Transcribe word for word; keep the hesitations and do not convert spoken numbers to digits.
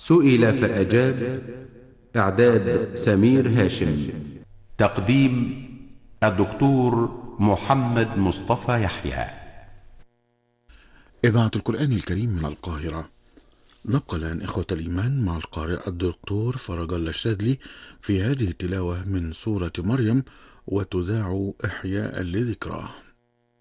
سئل فأجاب. إعداد سمير هاشم. تقديم الدكتور محمد مصطفى يحيى. إذاعة القرآن الكريم من القاهرة. نبقى الآن إخوة الإيمان مع القارئ الدكتور فرج الله الشاذلي في هذه التلاوة من سورة مريم، وتذاع إحياء لذكراه.